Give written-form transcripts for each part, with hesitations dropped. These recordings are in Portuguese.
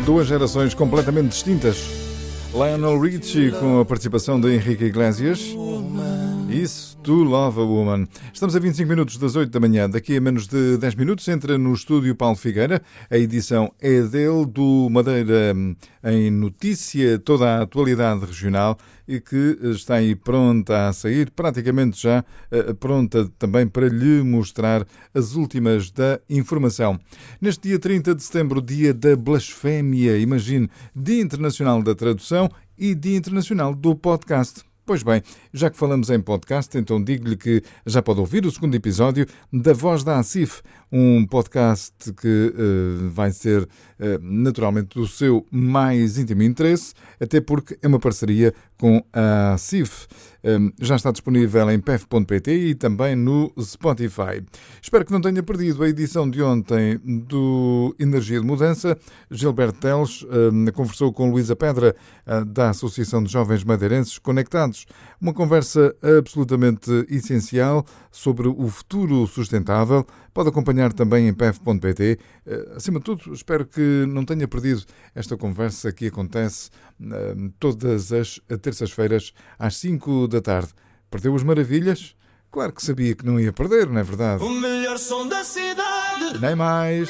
Duas gerações completamente distintas. Lionel Richie com a participação de Henrique Iglesias. Isso, To Love a Woman. Estamos a 25 minutos das 8 da manhã. Daqui a menos de 10 minutos entra no estúdio Paulo Figueira. A edição é dele, do Madeira em Notícia, toda a atualidade regional e que está aí pronta a sair, praticamente já pronta também para lhe mostrar as últimas da informação. Neste dia 30 de setembro, dia da blasfémia, imagine, Dia Internacional da Tradução e Dia Internacional do Podcast. Pois bem, já que falamos em podcast, então digo-lhe que já pode ouvir o segundo episódio da Voz da ACIF, um podcast que vai ser naturalmente do seu mais íntimo interesse, até porque é uma parceria com a ACIF. Já está disponível em pef.pt e também no Spotify. Espero que não tenha perdido a edição de ontem do Energia de Mudança. Gilberto Teles conversou com Luísa Pedra, da Associação de Jovens Madeirenses Conectados. Uma conversa absolutamente essencial sobre o futuro sustentável. Pode acompanhar também em pef.pt. Acima de tudo, espero que não tenha perdido esta conversa que acontece todas as terças-feiras às 5 da tarde. Perdeu as maravilhas? Claro que sabia que não ia perder, não é verdade? O melhor som da cidade. Nem mais.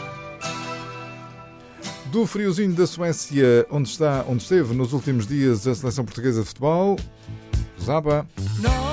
Do friozinho da Suécia, onde esteve nos últimos dias a seleção portuguesa de futebol, Zaba.